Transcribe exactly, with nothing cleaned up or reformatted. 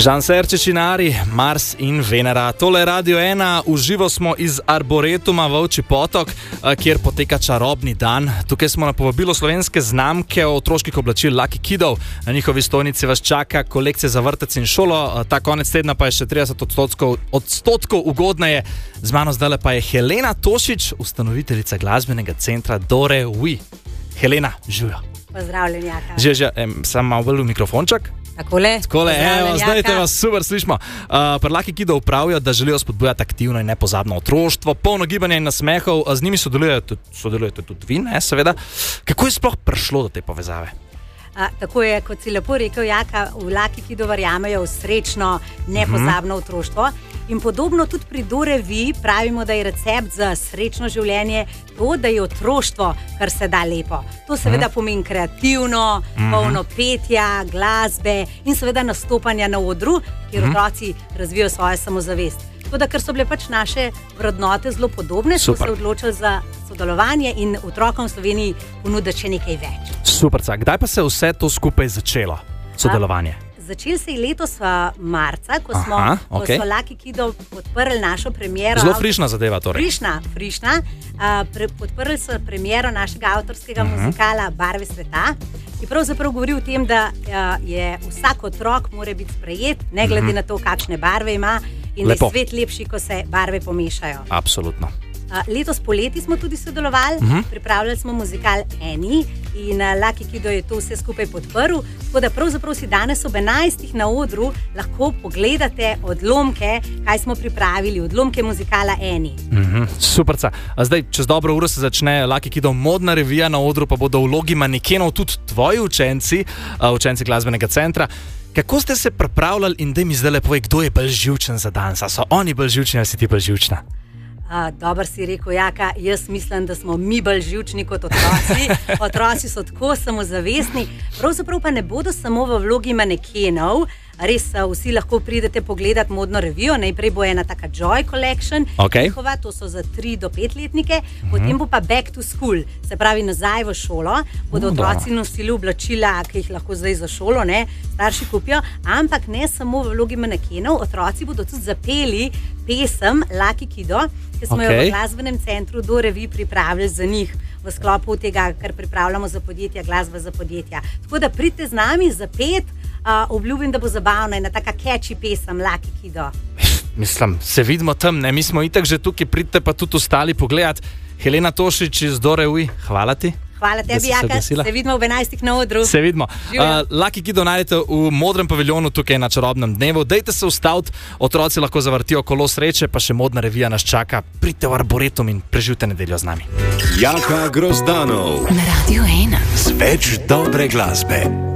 Žan Serčečinari, Mars in Venera. Tole je Radio ena, uživo smo iz Arboretuma Volčji Potok, kjer poteka čarobni dan. Tukaj smo na povabilo slovenske znamke otroških oblačil Lucky Kidov. Na njihovi stojnici vas čaka kolekcija za vrtec in šolo. Ta konec tedna pa je še trideset odstotkov, odstotkov ugodneje. Z mano zdaj pa je Helena Tošič, ustanoviteljica glasbenega centra Dore Ui. Helena, živijo. Pozdravljen, Jaka. Že, že, em, sam malo bolj v mikrofonček. Takole. Takole, evo, zdaj te vas super slišimo. Uh, pri Lucky Kidov pravijo, da želijo spodbujati aktivno in nepozabno otroštvo, polno gibanja in nasmehov, z njimi sodelujete, sodelujete tudi vi, ne, seveda. Kako je sploh prišlo do te povezave? A, tako je, kot si lepo rekel, Jaka, v Lucky Kidov verjamejo v srečno, nepozabno mm-hmm. otroštvo. In podobno tudi pri Dore Ui pravimo, da je recept za srečno življenje to, da je otroštvo, kar se da lepo. To seveda mm. pomeni kreativno, mm-hmm. polno petja, glasbe in seveda nastopanja na odru, kjer mm-hmm. otroci razvijajo svojo samozavest. Tako da, ker so bile pač naše vrednote zelo podobne, smo se odločili za sodelovanje in otrokom v Sloveniji ponuditi še nekaj več. Super, kdaj pa se je vse to skupaj začelo, sodelovanje? A? Začeli se je letos marca, ko smo Aha, ko okay. so Lucky Kidov podprli našo premiero. Zelo frišna zadeva torej. Frišna, frišna. Uh, pre, podprli so premiero našega avtorskega uh-huh. muzikala Barve sveta, ki pravzaprav govori o tem, da uh, je vsak otrok mora biti sprejet, ne glede uh-huh. na to, kakšne barve ima in Lepo. Da je svet lepši, ko se barve pomešajo. Absolutno. Uh, letos poleti smo tudi sodelovali, uh-huh. pripravljali smo muzikal Eni in uh, Lucky Kidov je to vse skupaj podprl, tako da pravzaprav si danes ob enajstih na odru lahko pogledate odlomke, kaj smo pripravili, odlomke muzikala Eni. Uh-huh. Superca. Zdaj, čez dobro uro se začne Lucky Kidov modna revija, na odru pa bodo v vlogi manekenov tudi tvoji učenci, uh, učenci glasbenega centra. Kako ste se pripravljali in daj mi zdaj le povej, kdo je bolj živčen za danes? A so oni bolj živčni, ali si ti bolj živčna? Uh, Dobro si rekel, Jaka, jaz mislim, da smo mi bolj živčni kot otroci. Otroci so tako samozavestni, pravzaprav pa ne bodo samo v vlogi manekenov. Res vsi lahko pridete pogledati modno revijo. Najprej bo ena taka Joy Collection, okay. njihova, to so za tri do pet letnike, mm-hmm. potem bo pa Back to School, se pravi nazaj v šolo. Bodo mm, otroci nosili oblačila, ki jih lahko zdaj za šolo, ne, starši kupijo, ampak ne samo v vlogi manekenov, otroci bodo tudi zapeli pesem Lucky Kidov, ki smo okay. jo v glasbenem centru Dore Ui pripravili za njih v sklopu tega, kar pripravljamo za podjetja, glasba za podjetja. Tako da pridite z nami za pet. Uh, obljubim, da bo zabavna in taka catchy pesem Lucky Kidov. Mislim, se vidimo tam, ne? Mi smo itak že tukaj, pridite pa tudi ostali pogledat. Helena Tošič iz Dore Ui, hvala ti. Hvala tebi, Jaka, se vidimo ob enajstih na odru. Se vidimo. Uh, Lucky Kidov najdete v modrem paviljonu tukaj na čarobnem dnevu. Dejte se ustaviti, otroci lahko zavrtijo kolo sreče, pa še modna revija nas čaka. Pridite v Arboretum in preživite nedeljo z nami. Jaka Grozdanov na Radio ena. Z več dobre glasbe.